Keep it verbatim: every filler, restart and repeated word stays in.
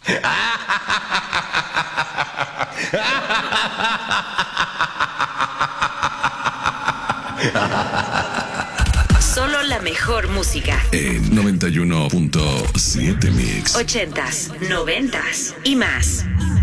Solo la mejor música. En noventa y uno punto siete Mix. Ochentas, noventas y más.